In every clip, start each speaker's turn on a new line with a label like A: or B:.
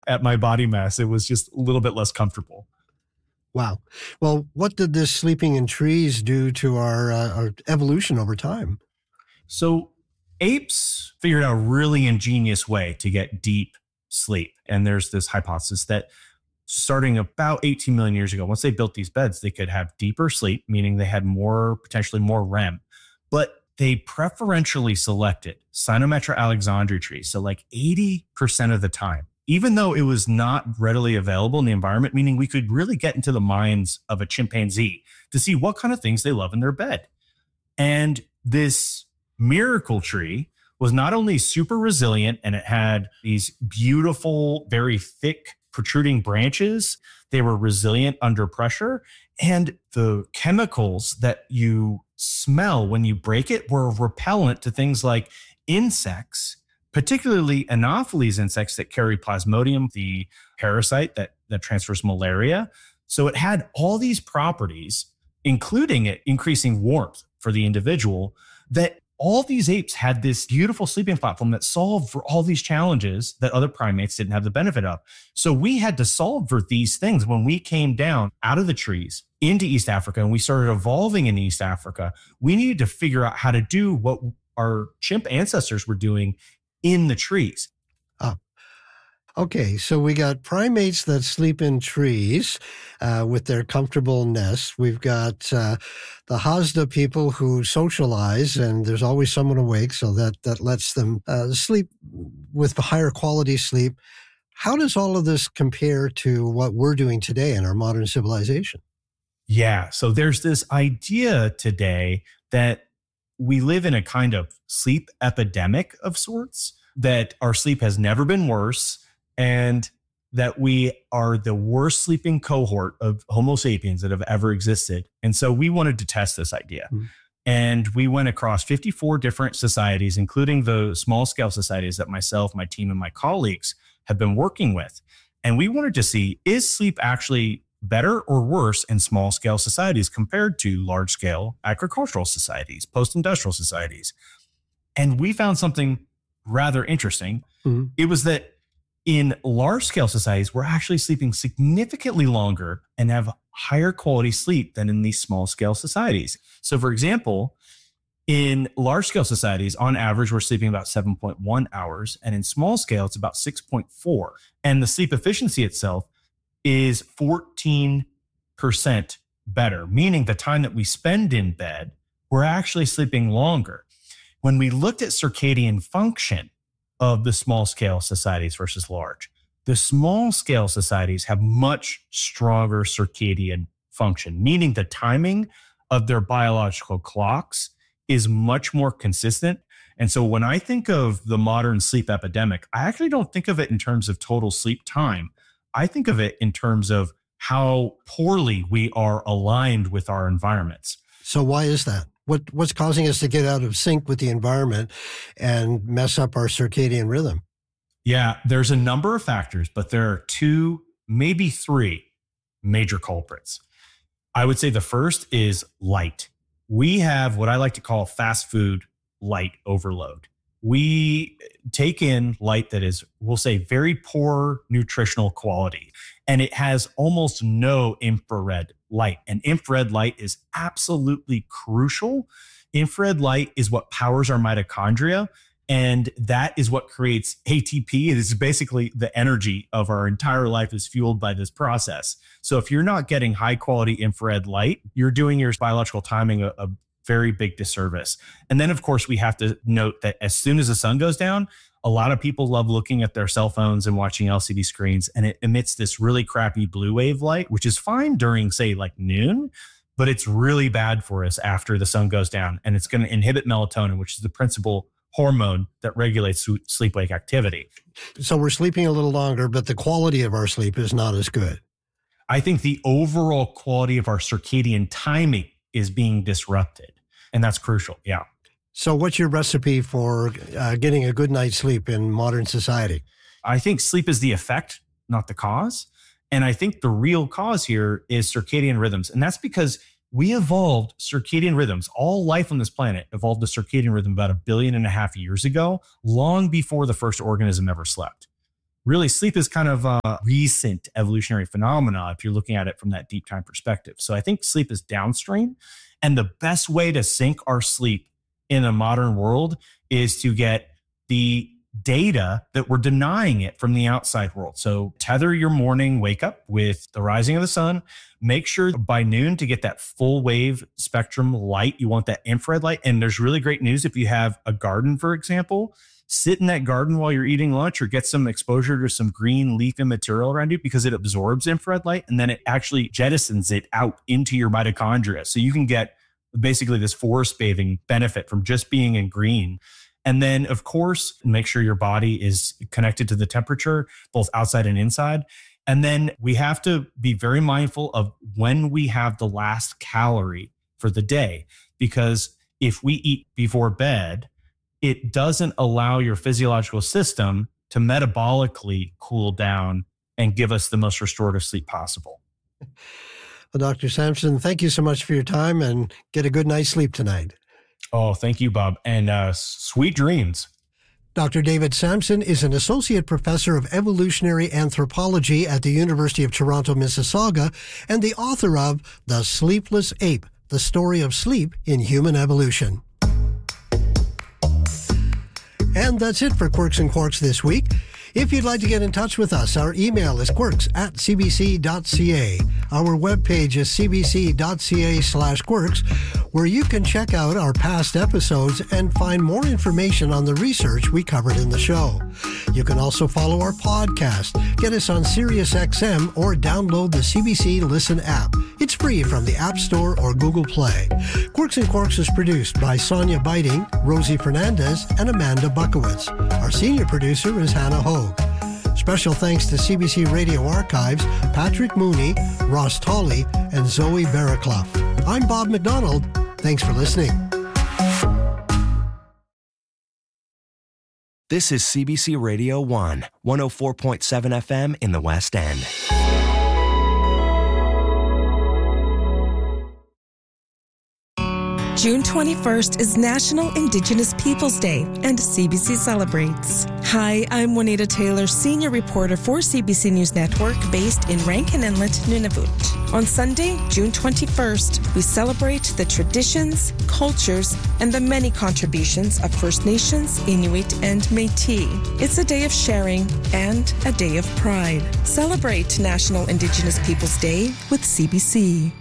A: at my body mass. It was just a little bit less comfortable.
B: Wow. Well, what did this sleeping in trees do to our evolution over time?
A: So apes figured out a really ingenious way to get deep sleep. And there's this hypothesis that starting about 18 million years ago, once they built these beds, they could have deeper sleep, meaning they had potentially more REM. But they preferentially selected Cyanometra alexandri trees. So like 80% of the time, even though it was not readily available in the environment, meaning we could really get into the minds of a chimpanzee to see what kind of things they love in their bed. And this miracle tree was not only super resilient, and it had these beautiful, very thick protruding branches. They were resilient under pressure. And the chemicals that you smell when you break it were repellent to things like insects, particularly Anopheles insects that carry Plasmodium, the parasite that transfers malaria. So it had all these properties, including it increasing warmth for the individual, that all these apes had this beautiful sleeping platform that solved for all these challenges that other primates didn't have the benefit of. So we had to solve for these things when we came down out of the trees into East Africa and we started evolving in East Africa. We needed to figure out how to do what our chimp ancestors were doing in the trees.
B: Okay, so we got primates that sleep in trees with their comfortable nests. We've got the Hadza people who socialize, and there's always someone awake, so that lets them sleep with higher quality sleep. How does all of this compare to what we're doing today in our modern civilization?
A: Yeah, so there's this idea today that we live in a kind of sleep epidemic of sorts, that our sleep has never been worse, and that we are the worst sleeping cohort of Homo sapiens that have ever existed. And so we wanted to test this idea. And we went across 54 different societies, including the small scale societies that myself, my team, and my colleagues have been working with. And we wanted to see, is sleep actually better or worse in small scale societies compared to large scale agricultural societies, post-industrial societies? And we found something rather interesting. It was that in large scale societies, we're actually sleeping significantly longer and have higher quality sleep than in these small scale societies. So for example, in large scale societies, on average, we're sleeping about 7.1 hours. And in small scale, it's about 6.4. And the sleep efficiency itself is 14% better, meaning the time that we spend in bed, we're actually sleeping longer. When we looked at circadian function of the small scale societies versus large, the small scale societies have much stronger circadian function, meaning the timing of their biological clocks is much more consistent. And so when I think of the modern sleep epidemic, I actually don't think of it in terms of total sleep time. I think of it in terms of how poorly we are aligned with our environments.
B: So why is that? What's causing us to get out of sync with the environment and mess up our circadian rhythm?
A: Yeah, there's a number of factors, but there are two, maybe three major culprits. I would say the first is light. We have what I like to call fast food light overload. We take in light that is, we'll say, very poor nutritional quality, and it has almost no infrared light. And infrared light is absolutely crucial. Infrared light is what powers our mitochondria, and that is what creates ATP. It is basically the energy of our entire life is fueled by this process. So if you're not getting high quality infrared light, you're doing your biological timing a very big disservice. And then, of course, we have to note that as soon as the sun goes down, a lot of people love looking at their cell phones and watching LCD screens, and it emits this really crappy blue wave light, which is fine during, say, like noon, but it's really bad for us after the sun goes down. And it's going to inhibit melatonin, which is the principal hormone that regulates sleep-wake activity.
B: So we're sleeping a little longer, but the quality of our sleep is not as good.
A: I think the overall quality of our circadian timing is being disrupted, and that's crucial. Yeah.
B: So what's your recipe for getting a good night's sleep in modern society?
A: I think sleep is the effect, not the cause. And I think the real cause here is circadian rhythms. And that's because we evolved circadian rhythms. All life on this planet evolved a circadian rhythm about 1.5 billion years ago, long before the first organism ever slept. really sleep is kind of a recent evolutionary phenomena if you're looking at it from that deep time perspective. So I think sleep is downstream. And the best way to sync our sleep in a modern world is to get the data that we're denying it from the outside world. So tether your morning wake up with the rising of the sun. Make sure by noon to get that full wave spectrum light. You want that infrared light. And there's really great news if you have a garden, for example. Sit in that garden while you're eating lunch or get some exposure to some green leafy material around you because it absorbs infrared light and then it actually jettisons it out into your mitochondria. So you can get basically this forest bathing benefit from just being in green. And then, of course, make sure your body is connected to the temperature, both outside and inside. And then we have to be very mindful of when we have the last calorie for the day, because if we eat before bed, it doesn't allow your physiological system to metabolically cool down and give us the most restorative sleep possible.
B: Well, Dr. Sampson, thank you so much for your time and get a good night's sleep tonight.
A: Oh, thank you, Bob. And sweet dreams.
B: Dr. David Sampson is an associate professor of evolutionary anthropology at the University of Toronto, Mississauga, and the author of The Sleepless Ape, The Story of Sleep in Human Evolution. And that's it for Quirks and Quarks this week. If you'd like to get in touch with us, our email is quirks@cbc.ca. Our webpage is cbc.ca/quirks, where you can check out our past episodes and find more information on the research we covered in the show. You can also follow our podcast, get us on SiriusXM, or download the CBC Listen app. It's free from the App Store or Google Play. Quirks and Quarks is produced by Sonia Biting, Rosie Fernandez, and Amanda Buckowitz. Our senior producer is Hannah Hogue. Special thanks to CBC Radio Archives, Patrick Mooney, Ross Tolley, and Zoe Barraclough. I'm Bob McDonald. Thanks for listening.
C: This is CBC Radio 1, 104.7 FM in the West End.
D: June 21st is National Indigenous Peoples Day, and CBC celebrates. Hi, I'm Juanita Taylor, senior reporter for CBC News Network, based in Rankin Inlet, Nunavut. On Sunday, June 21st, we celebrate the traditions, cultures, and the many contributions of First Nations, Inuit, and Métis. It's a day of sharing and a day of pride. Celebrate National Indigenous Peoples Day with CBC.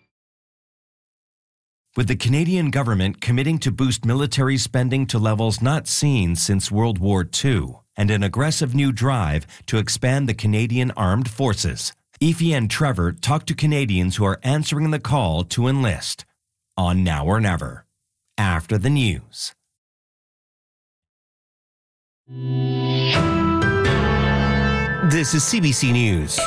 C: With the Canadian government committing to boost military spending to levels not seen since World War II, and an aggressive new drive to expand the Canadian Armed Forces, Aoife and Trevor talk to Canadians who are answering the call to enlist on Now or Never, after the news. This is CBC News.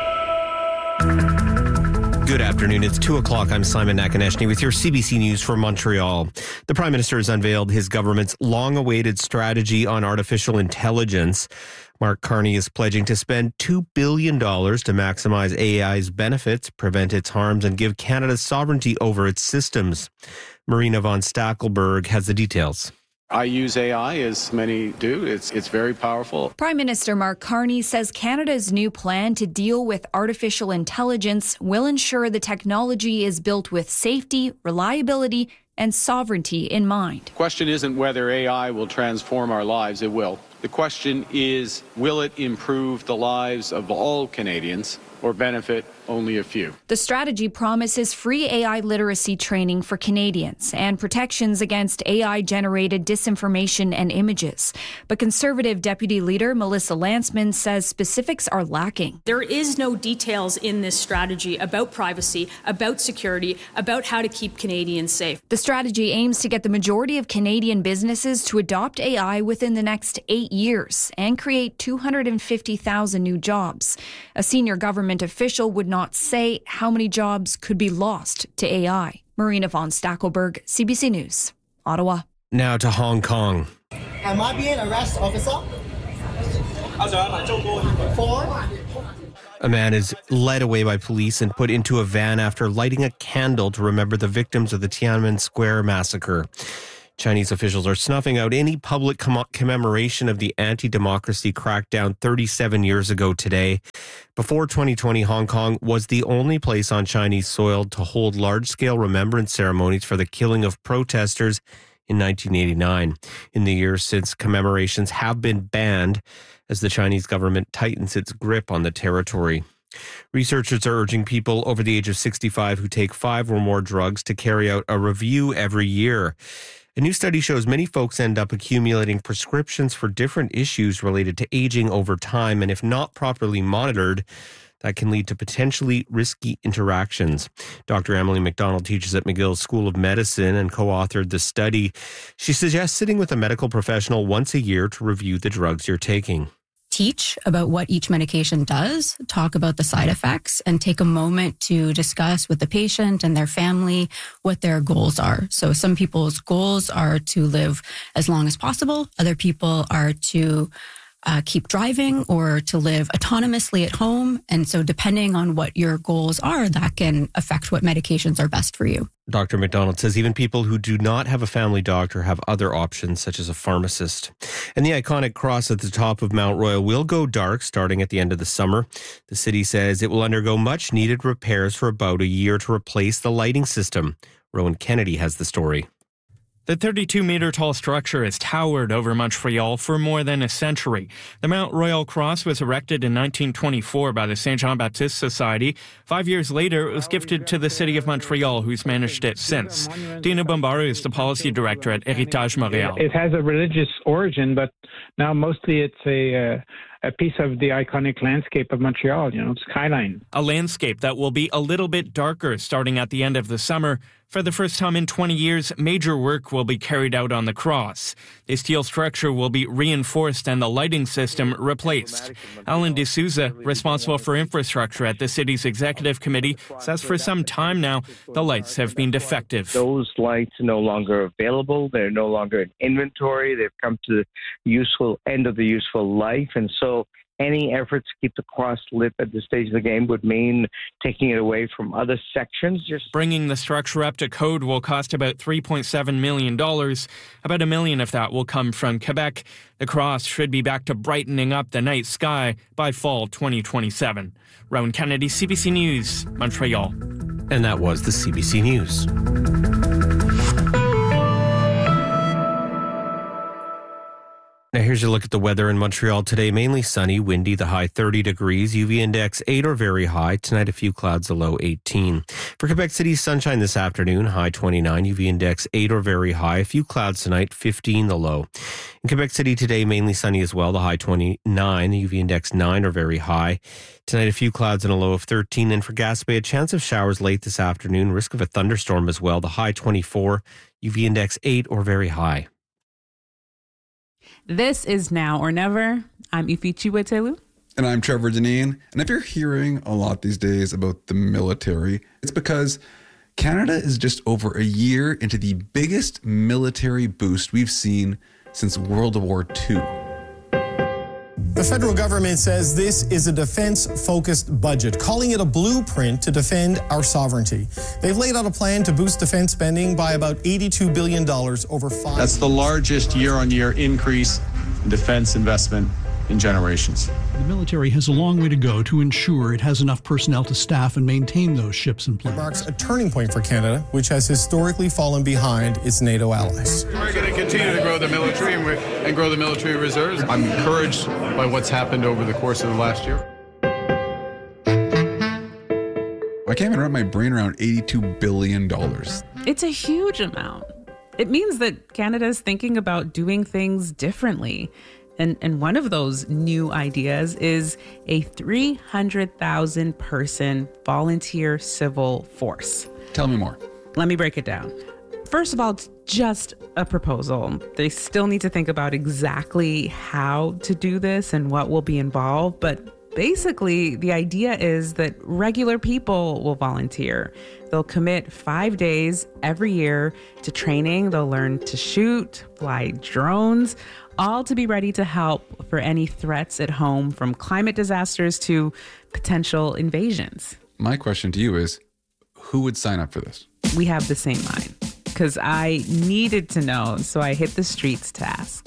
C: Good afternoon. It's 2 o'clock. I'm Simon Nakaneshny with your CBC News from Montreal. The Prime Minister has unveiled his government's long-awaited strategy on artificial intelligence. Mark Carney is pledging to spend $2 billion to maximize AI's benefits, prevent its harms, and give Canada sovereignty over its systems. Marina von Stackelberg has the details.
E: I use AI, as many do. It's very powerful.
F: Prime Minister Mark Carney says Canada's new plan to deal with artificial intelligence will ensure the technology is built with safety, reliability, and sovereignty in mind.
E: The question isn't whether AI will transform our lives. It will. The question is, will it improve the lives of all Canadians or benefit only a few?
F: The strategy promises free AI literacy training for Canadians and protections against AI-generated disinformation and images. But Conservative Deputy Leader Melissa Lantsman says specifics are lacking.
G: There is no details in this strategy about privacy, about security, about how to keep Canadians safe.
F: The strategy aims to get the majority of Canadian businesses to adopt AI within the next 8 years and create 250,000 new jobs. A senior government official would not say how many jobs could be lost to AI. Marina von Stackelberg, CBC News, Ottawa.
C: Now to Hong Kong.
H: Am I being arrested, officer?
C: A man is led away by police and put into a van after lighting a candle to remember the victims of the Tiananmen Square massacre. Chinese officials are snuffing out any public commemoration of the anti-democracy crackdown 37 years ago today. Before 2020, Hong Kong was the only place on Chinese soil to hold large-scale remembrance ceremonies for the killing of protesters in 1989. In the years since, commemorations have been banned as the Chinese government tightens its grip on the territory. Researchers are urging people over the age of 65 who take 5 or more drugs to carry out a review every year. A new study shows many folks end up accumulating prescriptions for different issues related to aging over time, and if not properly monitored, that can lead to potentially risky interactions. Dr. Emily McDonald teaches at McGill School of Medicine and co-authored the study. She suggests sitting with a medical professional once a year to review the drugs you're taking.
I: Teach about what each medication does, talk about the side effects, and take a moment to discuss with the patient and their family what their goals are. So some people's goals are to live as long as possible. Other people are to keep driving or to live autonomously at home. And so depending on what your goals are, that can affect what medications are best for you.
C: Dr. McDonald says even people who do not have a family doctor have other options, such as a pharmacist. And the iconic cross at the top of Mount Royal will go dark starting at the end of the summer. The city says it will undergo much needed repairs for about a year to replace the lighting system. Rowan Kennedy has the story.
J: The 32-meter-tall structure has towered over Montreal for more than a century. The Mount Royal Cross was erected in 1924 by the St. Jean-Baptiste Society. 5 years later, it was gifted to the city of Montreal, who's managed it since. Dina Bombaru is the policy director at Héritage Montréal.
K: It has a religious origin, but now mostly it's a piece of the iconic landscape of Montreal, skyline.
J: A landscape that will be a little bit darker starting at the end of the summer. For the first time in 20 years, major work will be carried out on the cross. The steel structure will be reinforced and the lighting system replaced. Alan D'Souza, responsible for infrastructure at the city's executive committee, says for some time now, the lights have been defective.
L: Those lights are no longer available. They're no longer in inventory. They've come to the end of the useful life. And so any efforts to keep the cross lit at this stage of the game would mean taking it away from other sections.
J: Bringing the structure up to code will cost about $3.7 million. About $1 million of that will come from Quebec. The cross should be back to brightening up the night sky by fall 2027. Rowan Kennedy, CBC News, Montreal.
C: And that was the CBC News. Now here's a look at the weather in Montreal today. Mainly sunny, windy, the high 30 degrees. UV index 8 or very high. Tonight a few clouds, the low 18. For Quebec City, sunshine this afternoon, high 29. UV index 8 or very high. A few clouds tonight, 15 the low. In Quebec City today, mainly sunny as well, the high 29. UV index 9 or very high. Tonight a few clouds and a low of 13. And for Gaspé, a chance of showers late this afternoon. Risk of a thunderstorm as well, the high 24. UV index 8 or very high.
M: This is Now or Never. I'm Ifichi Wetelu.
N: And I'm Trevor Deneen. And if you're hearing a lot these days about the military, it's because Canada is just over a year into the biggest military boost we've seen since World War II.
O: The federal government says this is a defense-focused budget, calling it a blueprint to defend our sovereignty. They've laid out a plan to boost defense spending by about $82 billion over 5
E: That's the largest year-on-year increase in defense investment in generations.
P: The military has a long way to go to ensure it has enough personnel to staff and maintain those ships and planes.
O: It marks a turning point for Canada, which has historically fallen behind its NATO allies.
E: We're going to continue to grow the military and grow the military reserves. I'm encouraged by what's happened over the course of the last year.
N: I can't even wrap my brain around $82 billion.
M: It's a huge amount. It means that Canada is thinking about doing things differently. And one of those new ideas is a 300,000 person volunteer civil force.
N: Tell me more.
M: Let me break it down. First of all, it's just a proposal. They still need to think about exactly how to do this and what will be involved. But basically, the idea is that regular people will volunteer. They'll commit 5 days every year to training. They'll learn to shoot, fly drones, all to be ready to help for any threats at home, from climate disasters to potential invasions.
N: My question to you is, who would sign up for this?
M: We have the same mind. because I needed to know, so I hit the streets to ask.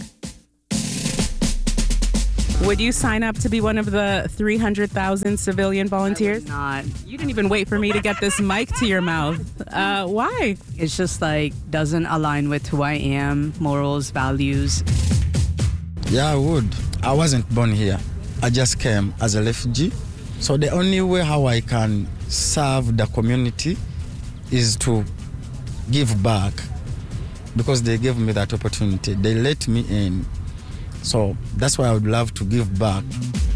M: Would you sign up to be one of the 300,000 civilian volunteers?
Q: Not.
M: You didn't even wait for me to get this mic to your mouth. Why?
Q: It's just doesn't align with who I am, morals, values.
R: Yeah, I would. I wasn't born here. I just came as a refugee. So the only way how I can serve the community is to give back, because they gave me that opportunity. They let me in. So that's why I would love to give back.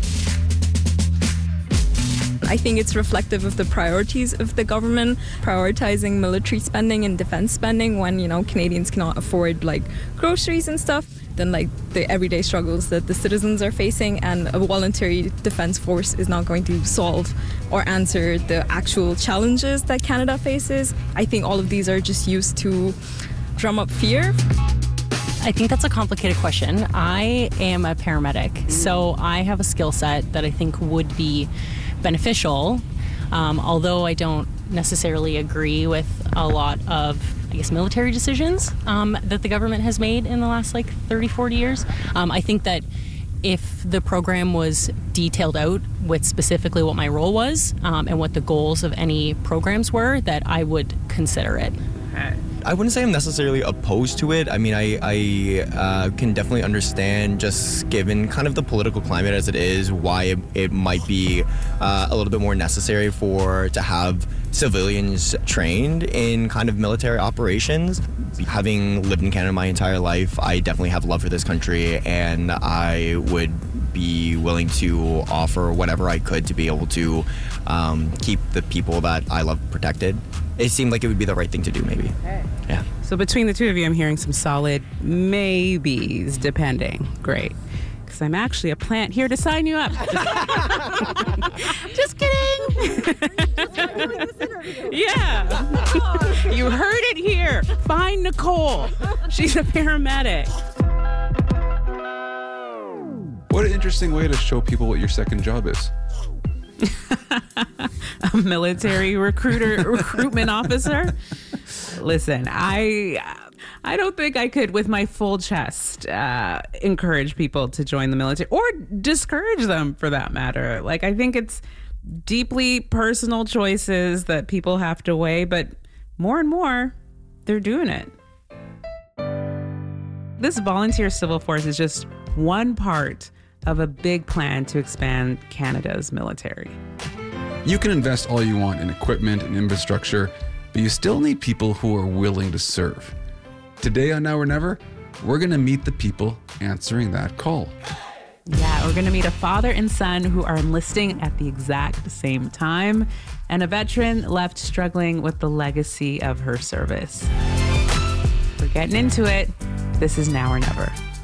S: I think it's reflective of the priorities of the government, prioritizing military spending and defense spending when, Canadians cannot afford groceries and stuff. Then the everyday struggles that the citizens are facing, and a voluntary defense force is not going to solve or answer the actual challenges that Canada faces. I think all of these are just used to drum up fear.
T: I think that's a complicated question. I am a paramedic, so I have a skill set that I think would be beneficial, although I don't necessarily agree with a lot of, military decisions that the government has made in the last 30, 40 years. I think that if the program was detailed out with specifically what my role was and what the goals of any programs were, that I would consider it.
U: I wouldn't say I'm necessarily opposed to it. I mean, I can definitely understand, just given kind of the political climate as it is, why it might be a little bit more necessary to have civilians trained in kind of military operations. Having lived in Canada my entire life, I definitely have love for this country, and I would be willing to offer whatever I could to be able to keep the people that I love protected. It seemed like it would be the right thing to do, maybe.
M: Okay.
U: Yeah.
M: So between the two of you, I'm hearing some solid maybes, depending. Great. Because I'm actually a plant here to sign you up. Just kidding. Yeah. You heard it here. Find Nicole. She's a paramedic.
N: What an interesting way to show people what your second job is.
M: A military recruitment officer. Listen, I don't think I could, with my full chest, encourage people to join the military or discourage them, for that matter. I think it's deeply personal choices that people have to weigh, but more and more, they're doing it. This volunteer civil force is just one part of a big plan to expand Canada's military.
N: You can invest all you want in equipment and infrastructure, but you still need people who are willing to serve. Today on Now or Never, we're going to meet the people answering that call.
M: Yeah, we're going to meet a father and son who are enlisting at the exact same time, and a veteran left struggling with the legacy of her service. We're getting into it. This is Now or Never.